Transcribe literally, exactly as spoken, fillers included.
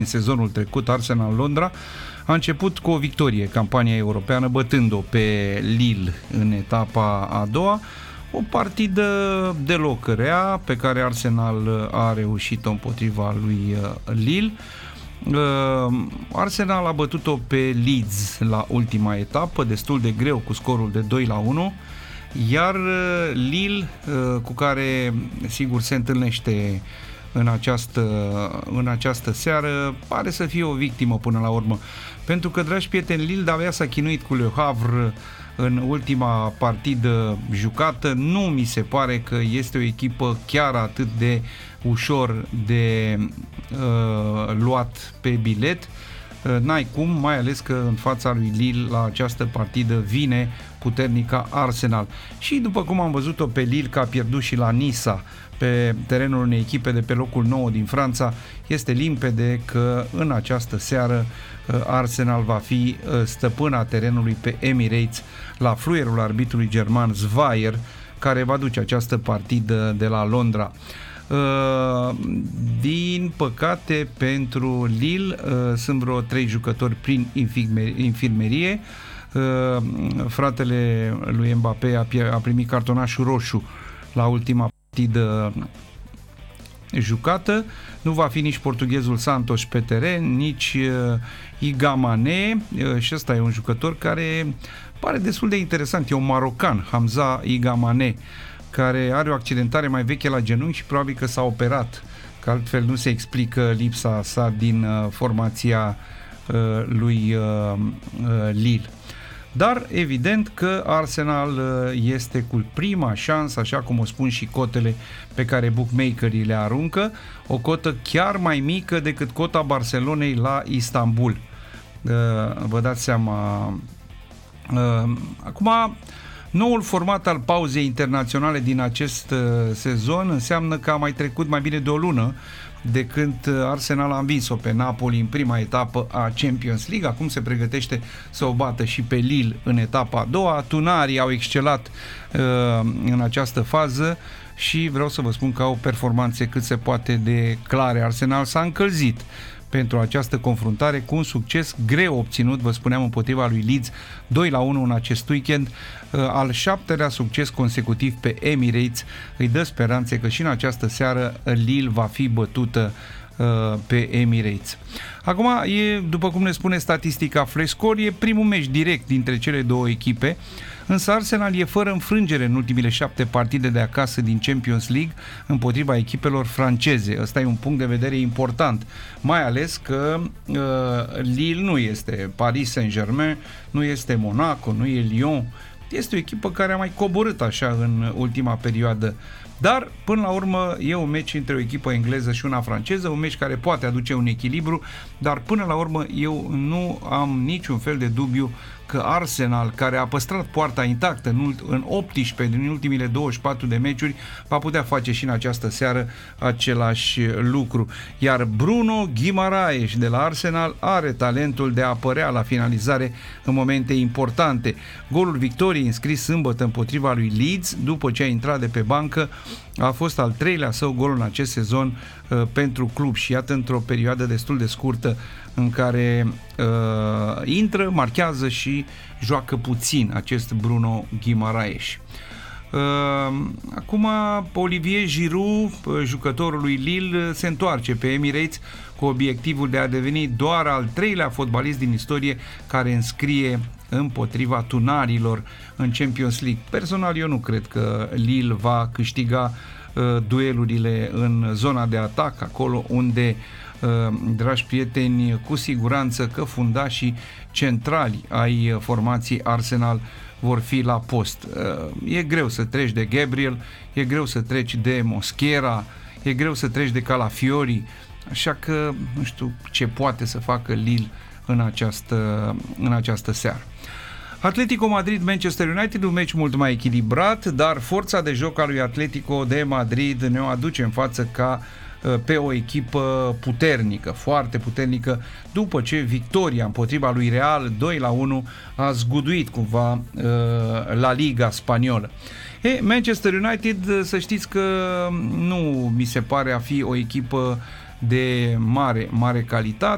În sezonul trecut, Arsenal Londra a început cu o victorie campania europeană, bătând-o pe Lille în etapa a doua, o partidă deloc rea pe care Arsenal a reușit-o împotriva lui Lille. Arsenal a bătut-o pe Leeds la ultima etapă, destul de greu, cu scorul de doi la unu, iar Lille, cu care sigur se întâlnește în această, în această seară, pare să fie o victimă până la urmă. Pentru că, dragi prieteni, Lille abia s-a chinuit cu Le Havre în ultima partidă jucată. Nu mi se pare că este o echipă chiar atât de ușor de uh, luat pe bilet. Uh, n-ai cum, mai ales că în fața lui Lille la această partidă vine puternica Arsenal. Și după cum am văzut-o pe Lille, că a pierdut și la Nisa pe terenul unei echipe de pe locul nouă din Franța, este limpede că în această seară Arsenal va fi stăpâna terenului pe Emirates, la fluierul arbitrului german Zweier, care va duce această partidă de la Londra. Din păcate pentru Lille sunt vreo trei jucători prin infirmerie. Fratele lui Mbappé a primit cartonașul roșu la ultima partidă jucată. Nu va fi nici portughezul Santos pe teren, nici uh, Iga Mané, uh, și ăsta e un jucător care pare destul de interesant, e un marocan, Hamza Iga Mané, care are o accidentare mai veche la genunchi și probabil că s-a operat, că altfel nu se explică lipsa sa din uh, formația uh, lui uh, uh, Lille. Dar evident că Arsenal este cu prima șansă, așa cum o spun și cotele pe care bookmakerii le aruncă, o cotă chiar mai mică decât cota Barcelonei la Istanbul. Vă dați seama. Acum, noul format al pauzei internaționale din acest sezon înseamnă că a mai trecut mai bine de o lună de când Arsenal a învins-o pe Napoli în prima etapă a Champions League. Acum se pregătește să o bată și pe Lille în etapa a doua. Tunarii au excelat uh, în această fază și vreau să vă spun că au performanțe cât se poate de clare. Arsenal s-a încălzit pentru această confruntare cu un succes greu obținut, vă spuneam, împotriva lui Leeds, doi la unu în acest weekend. Al șaptelea succes consecutiv pe Emirates îi dă speranțe că și în această seară Lille va fi bătută pe Emirates. Acum, e, după cum ne spune statistica Flescore, e primul meci direct dintre cele două echipe, însă Arsenal e fără înfrângere în ultimile șapte partide de acasă din Champions League împotriva echipelor franceze. Ăsta e un punct de vedere important, mai ales că uh, Lille nu este Paris Saint-Germain, nu este Monaco, nu e Lyon, este o echipă care a mai coborât așa în ultima perioadă. Dar, până la urmă, e un meci între o echipă engleză și una franceză, un meci care poate aduce un echilibru, dar până la urmă eu nu am niciun fel de dubiu că Arsenal, care a păstrat poarta intactă în, în optsprezece din ultimile douăzeci și patru de meciuri, va putea face și în această seară același lucru. Iar Bruno Guimaraes de la Arsenal are talentul de a apărea la finalizare în momente importante. Golul victoriei înscris sâmbătă împotriva lui Leeds, după ce a intrat de pe bancă, a fost al treilea său gol în acest sezon uh, pentru club și iată, într-o perioadă destul de scurtă în care uh, intră, marchează și joacă puțin acest Bruno Guimaraes. Uh, acum Olivier Giroud, jucătorul lui Lille, se întoarce pe Emirates cu obiectivul de a deveni doar al treilea fotbalist din istorie care înscrie împotriva tunarilor în Champions League. Personal, eu nu cred că Lille va câștiga uh, duelurile în zona de atac, acolo unde, uh, dragi prieteni, cu siguranță că fundașii centrali ai formației Arsenal vor fi la post. Uh, e greu să treci de Gabriel, e greu să treci de Mosquera, e greu să treci de Calafiori, așa că nu știu ce poate să facă Lille în această, în această seară. Atletico Madrid-Manchester United, un meci mult mai echilibrat, dar forța de joc a lui Atletico de Madrid ne o aduce în față ca pe o echipă puternică, foarte puternică, după ce victoria împotriva lui Real doi la unu a zguduit cumva La Liga spaniolă. E, Manchester United, să știți că nu mi se pare a fi o echipă de mare, mare calitate.